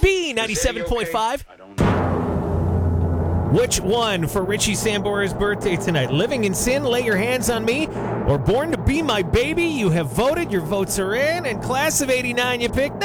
B97.5. I don't know. Which one for Richie Sambora's birthday tonight? Living in Sin, Lay Your Hands on Me, or Born to Be My Baby? You have voted. Your votes are in. And Class of '89, you picked